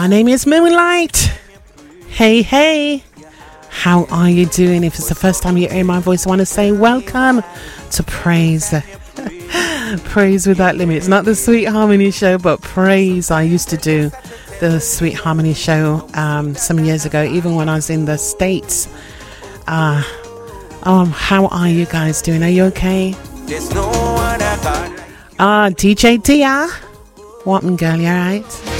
My name is Moonlight. Hey, hey. How are you doing? If it's the first time you're hearing my voice, I want to say welcome to Praise. Praise Without Limits. Not the Sweet Harmony Show, but Praise. I used to do the Sweet Harmony Show some years ago, even when I was in the States. How are you guys doing? Are you okay? DJ Tia. What, girl, you alright?